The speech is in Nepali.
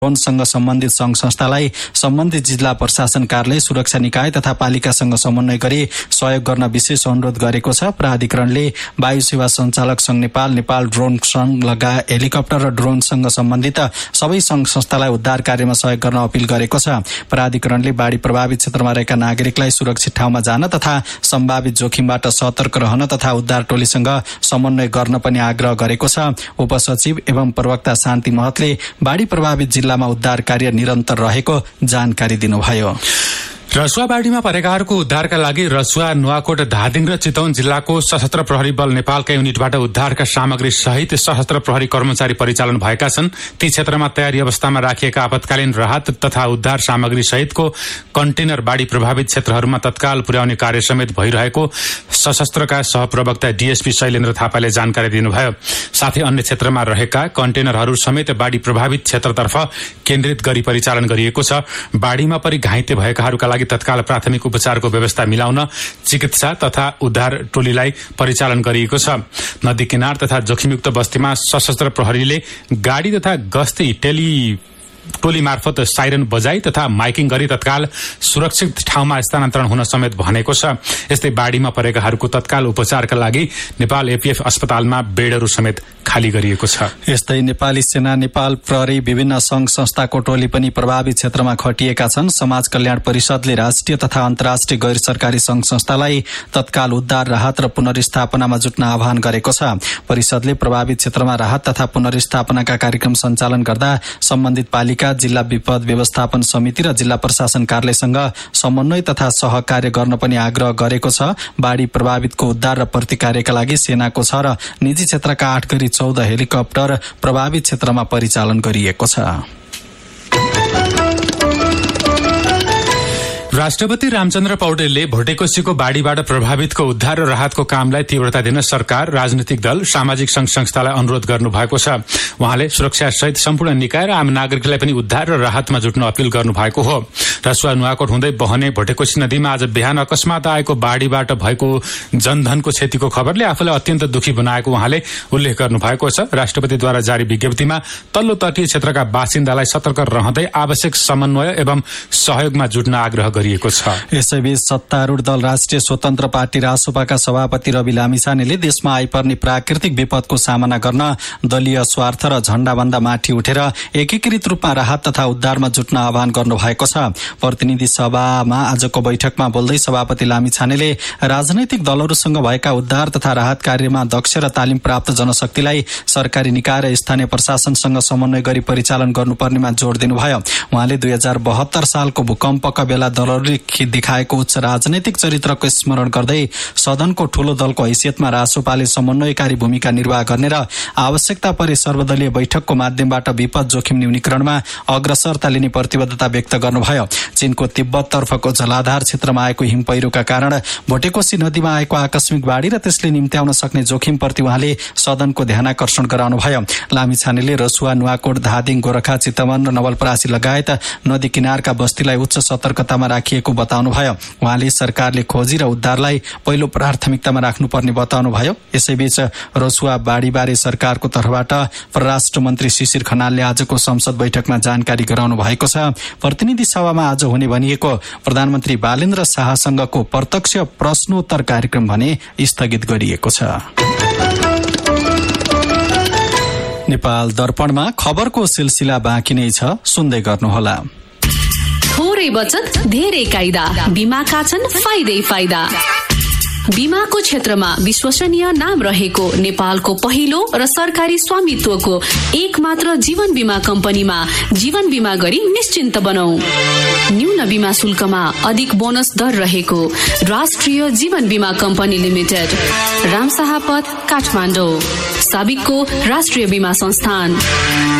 ड्रोनसँग सम्बन्धित सङ्घ संस्थालाई सम्बन्धित जिल्ला प्रशासन कार्यालय, सुरक्षा निकाय तथा पालिकासँग समन्वय गरी सहयोग गर्न विशेष अनुरोध गरेको छ। प्राधिकरणले वायु सेवा सञ्चालक संघ नेपाल, नेपाल ड्रोन संघ लगायत हेलिकप्टर र ड्रोनसँग सम्बन्धित सबै सङ्घ संस्थालाई उद्धार कार्यमा सहयोग गर्न अपील गरेको छ। प्राधिकरणले बाढी प्रभावित क्षेत्रमा रहेका नागरिकलाई सुरक्षित ठाउँमा जान तथा सम्भावित जोखिमबाट सतर्क रहन तथा उद्धार टोलीसँग समन्वय गर्न पनि आग्रह गरेको छ। उपसचिव एवं प्रवक्ता शान्ति महतले बाढी प्रभावित जिल्लामा उद्धार कार्य निरन्तर रहेको जानकारी दिनुभयो। रसुवा बाढीमा परेकाहरूको उद्धारका लागि रसुवा, नुवाकोट, धादिङ र चितवन जिल्लाको सशस्त्र प्रहरी बल नेपालका युनिटबाट उद्धारका सामग्री सहित सशस्त्र प्रहरी कर्मचारी परिचालन भएका छन्। ती क्षेत्रमा तयारी अवस्थामा राखिएका आपतकालीन राहत तथा उद्धार सामग्री सहितको कन्टेनर बाढी प्रभावित क्षेत्रहरूमा तत्काल पुर्याउने कार्य समेत भइरहेको सशस्त्रका सहप्रवक्ता डीएसपी शैलेन्द्र थापाले जानकारी दिनुभयो। साथै अन्य क्षेत्रमा रहेका कन्टेनरहरू समेत बाढी प्रभावित क्षेत्रतर्फ केन्द्रित गरी परिचालन गरिएको छ। बाढीमा परि घाइते भएकाहरूका लागि तत्काल प्राथमिक उपचारको व्यवस्था मिलाउन चिकित्सा तथा उद्धार टोलीलाई परिचालन गरिएको छ। नदी किनार तथा जोखिमयुक्त बस्तीमा सशस्त्र प्रहरीले गाडी तथा गस्ती टोली मार्फत साइरन बजाई तथा माइकिङ गरी तत्काल सुरक्षित ठाउँमा स्थानान्तरण हुन समेत भनेको छ। यस्तै बाढीमा परेकाहरूको तत्काल उपचारका लागि नेपाल एपीएफ अस्पतालमा बेडहरू समेत खाली गरिएको छ। यस्तै नेपाली सेना, नेपाल प्रहरी, विभिन्न संघ संस्थाको टोली पनि प्रभावित क्षेत्रमा खटिएका छन्। समाज कल्याण परिषदले राष्ट्रिय तथा अन्तर्राष्ट्रिय गैर सरकारी संघ संस्थालाई तत्काल उद्धार, राहत र पुनर्स्थापनामा जुट्न आह्वान गरेको छ। परिषदले प्रभावित क्षेत्रमा राहत तथा पुनर्स्थापनाका कार्यक्रम सञ्चालन गर्दा सम्बन्धित पालिका, जिल्ला विपद व्यवस्थापन समिति र जिल्ला प्रशासन कार्यालयसँग समन्वय तथा सहकार्य गर्न पनि आग्रह गरेको छ। बाढी प्रभावितको उद्धार र प्रतिकार्यका लागि सेनाको 6 र निजी क्षेत्रका 8 गरी 14 हेलिकप्टर प्रभावित क्षेत्रमा परिचालन गरिएको छ। राष्ट्रपति रामचन्द्र पौडेलले भोटेकोसीको बाढीबाट प्रभावितको उद्धार र राहतको कामलाई तीव्रता दिन सरकार, राजनीतिक दल, सामाजिक संघ संस्थालाई अनुरोध गर्नु भएको छ। उहाँले सुरक्षा सहित सम्पूर्ण निकाय र आम नागरिकलाई पनि उद्धार र राहतमा जुट्न अपील गर्नु भएको हो। रसुवा, नुवाकोट हुँदै बहने भोटेकोसी नदीमा आज बिहान अकस्मात आएको बाढीबाट भएको जनधनको क्षतिको खबरले आफूलाई अत्यन्त दुखी बनाएको उहाँले उल्लेख गर्नु भएको छ। राष्ट्रपतिद्वारा जारी विज्ञप्तिमा तल्लो तटीय क्षेत्रका बासिन्दालाई सतर्क रहँदै आवश्यक समन्वय एवं सहयोगमा जुट्न आग्रह गरिएको छ। यसैबीच सत्तारूढ दल राष्ट्रिय स्वतन्त्र पार्टी रासोपाका सभापति रवि लामिछानेले देशमा आइपर्ने प्राकृतिक विपदको सामना गर्न दलीय स्वार्थ र झण्डाभन्दा माथि उठेर एकीकृत रूपमा राहत तथा उद्धारमा जुट्न आह्वान गर्नु भएको छ। प्रतिनिधि सभामा आजको बैठकमा बोल्दै सभापति लामिछानेले राजनैतिक दलहरूसँग भएका उद्धार तथा राहत कार्यमा दक्ष र तालिम प्राप्त जनशक्तिलाई सरकारी निकाय र स्थानीय प्रशासनसँग समन्वय गरी परिचालन गर्नुपर्नेमा जोड़ दिनुभयो। उहाँले 2072 सालको भूकम्पका बेला दलहरूले देखाएको उच्च राजनैतिक चरित्रको स्मरण गर्दै सदनको ठूलो दलको हैसियतमा रासोपाले समन्वयकारी भूमिका निर्वाह गर्ने र आवश्यकता परे सर्वदलीय बैठकको माध्यमबाट विपद जोखिम न्यूनीकरणमा अग्रसरता लिने प्रतिबद्धता व्यक्त गर्नुभयो। चीनको तिब्बत तर्फको जलाधार क्षेत्रमा आएको हिम पहिरोका कारण भोटेकोसी नदीमा आएको आकस्मिक बाढी र त्यसले निम्त्याउन सक्ने जोखिमप्रति उहाँले सदनको ध्यानाकर्षण गराउनुभयो। लामिछानेले रसुवा, नुवाकोट, धादिङ, गोरखा, चितवन र नवलपरासी लगायत नदी किनारका बस्तीलाई उच्च सतर्कतामा राखिएको बताउनुभयो। उहाँले सरकारले खोजी र उद्धारलाई पहिलो प्राथमिकतामा राख्नुपर्ने बताउनुभयो। यसैबीच रसुवा बाढीबारे सरकारको तर्फबाट परराष्ट्र मन्त्री शिशिर खनालले आजको संसद बैठकमा जानकारी गराउनु भएको छ। प्रतिनिधि सभामा आज हुने भनिएको प्रधानमन्त्री बालेन्द्र शाहसँगको प्रत्यक्ष प्रश्नोत्तर कार्यक्रम भने स्थगित गरिएको छ। नेपाल दर्पणमा खबरको सिलसिला बाँकी नै छ, सुन्दै गर्नुहोला। थोरै बचत धेरै कायदा, बीमाका छन् फाइदै फाइदा। बीमाको क्षेत्रमा विश्वसनीय नाम रहेको नेपालको पहिलो र सरकारी स्वामित्वको एक मात्र जीवन बीमा कम्पनीमा जीवन बीमा गरी निश्चिन्त बनाऊ। न्यून बीमा शुल्कमा अधिक बोनस दर रहेको राष्ट्रिय जीवन बीमा कम्पनी लिमिटेड, रामशाहपथ, काठमाडौँ, साबिकको राष्ट्रिय बीमा संस्थान।